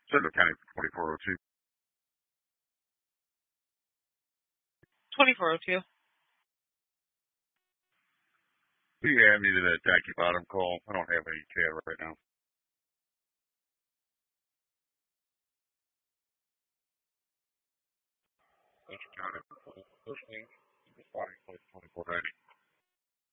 Central County 2402. 2402. Yeah, I needed a Jackie Bottom call. I don't have any tab right now. Central County listening. Responding place 2490.